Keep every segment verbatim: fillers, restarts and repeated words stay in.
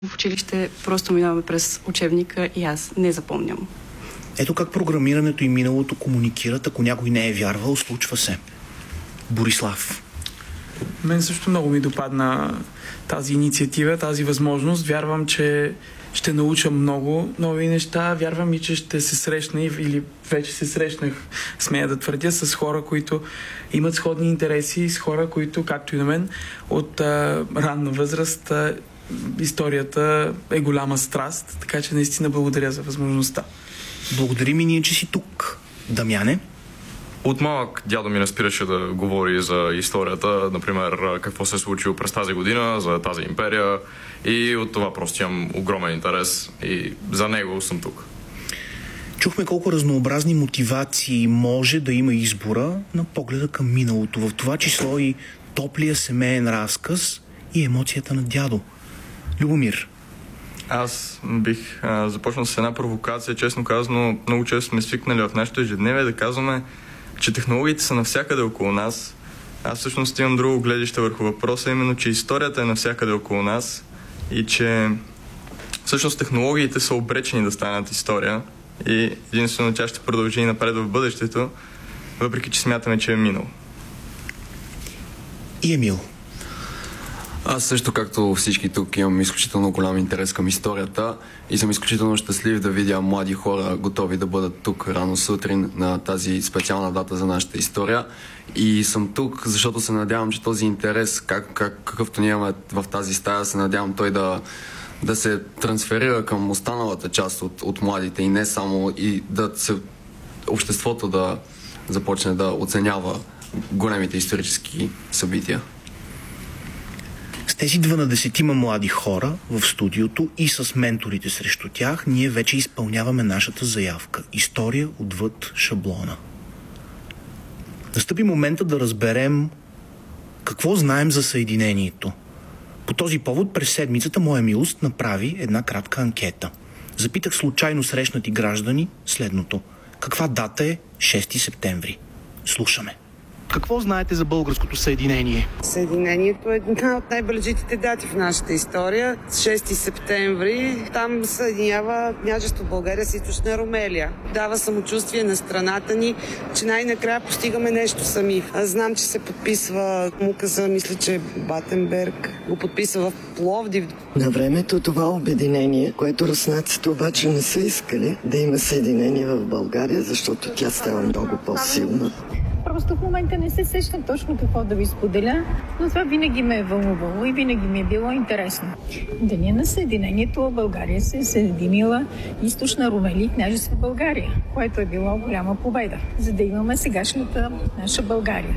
В училище просто минаваме през учебника и аз не запомням. Ето как програмирането и миналото комуникират, ако някой не е вярвал, случва се. Борислав. Мен също много ми допадна тази инициатива, тази възможност. Вярвам, че ще науча много нови неща. Вярвам и, че ще се срещна или вече се срещнах, смея да твърдя, с хора, които имат сходни интереси, с хора, които, както и на мен, от а, ранна възраст а, историята е голяма страст. Така че наистина благодаря за възможността. Благодарим и ние, че си тук. Дамяне? От малък дядо ми не спираше да говори за историята, например, какво се е случило през тази година, за тази империя, и от това просто имам огромен интерес и за него съм тук. Чухме колко разнообразни мотивации може да има избора на погледа към миналото. В това число и топлия семейен разказ и емоцията на дядо. Любомир. Аз бих а, започнал с една провокация, честно казано. Много често сме свикнали в нашето ежедневие да казваме, че технологиите са навсякъде около нас. Аз всъщност имам друго гледище върху въпроса, именно, че историята е навсякъде около нас и че всъщност технологиите са обречени да станат история и единствено тя ще продължи и напред в бъдещето, въпреки че смятаме, че е минало. И Емил. Аз също, както всички тук, имам изключително голям интерес към историята и съм изключително щастлив да видя млади хора готови да бъдат тук рано сутрин на тази специална дата за нашата история. И съм тук, защото се надявам, че този интерес, как, как, какъвто ние имаме в тази стая, се надявам той да, да се трансферира към останалата част от, от младите и не само, и да се, обществото да започне да оценява големите исторически събития. С тези дванадесетима млади хора в студиото и с менторите срещу тях, ние вече изпълняваме нашата заявка. История отвъд шаблона. Настъпи момента да разберем какво знаем за Съединението. По този повод през седмицата Моя милост направи една кратка анкета. Запитах случайно срещнати граждани следното. Каква дата е шести септември? Слушаме. Какво знаете за българското съединение? Съединението е една от най-бележитите дати в нашата история. шести септември. Там съединява княжество България с източна Румелия. Дава самочувствие на страната ни, че най-накрая постигаме нещо сами. Аз знам, че се подписва указа, мисля, че Батенберг го подписва в Пловдив. На времето това обединение, което руснаците обаче не са искали да има съединение в България, защото тя става много по-силна. Просто в момента не се сещам точно какво да ви споделя, но това винаги ме е вълнувало и винаги ми е било интересно. Деня на съединението България се е съединила източна Румелия и княжество България, което е било голяма победа, за да имаме сегашната наша България.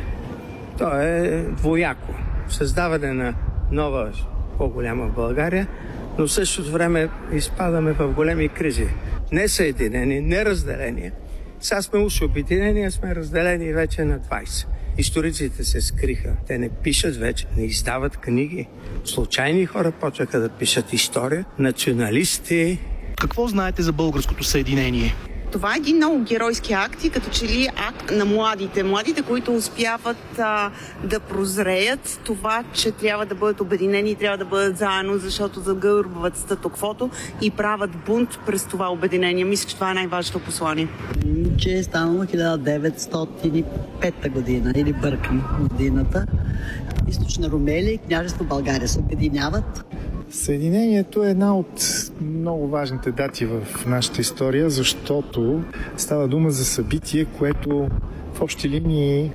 То е двояко. Създаване на нова, по-голяма България, но в същото време изпадаме в големи кризи. Не съединение, не разделение. Сега сме уж обединени, сме разделени вече на двайсет. Историците се скриха. Те не пишат вече, не издават книги. Случайни хора почнаха да пишат история. Националисти. Какво знаете за българското съединение? Това е един много геройски акт и като че ли акт на младите. Младите, които успяват а, да прозреят това, че трябва да бъдат обединени и трябва да бъдат заедно, защото загърбват статуквото и правят бунт през това обединение. Мисля, че това е най-важното послание. Че е станало хиляда деветстотин и пета година, или бъркам годината. Източна Румелия и княжество България се обединяват. Съединението е една от много важните дати в нашата история, защото става дума за събитие, което в общи линии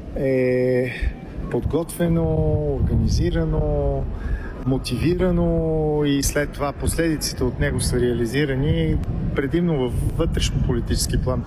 е подготвено, организирано, мотивирано и след това последиците от него са реализирани предимно в вътрешно-политически план.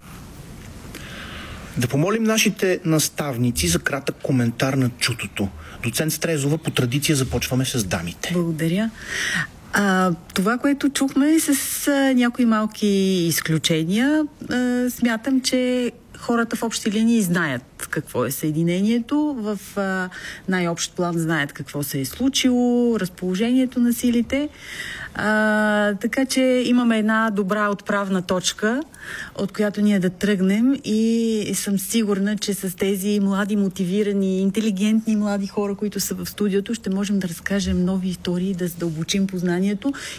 Да помолим нашите наставници за кратък коментар на чутото. Доцент Стрезова, по традиция започваме с дамите. Благодаря. А, това, което чухме с а, някои малки изключения, а, смятам, че хората в общи линии знаят какво е съединението, в а, най-общ план знаят какво се е случило, разположението на силите. А, така че имаме една добра отправна точка, от която ние да тръгнем и съм сигурна, че с тези млади, мотивирани, интелигентни млади хора, които са в студиото, ще можем да разкажем нови истории, да задълбочим познанието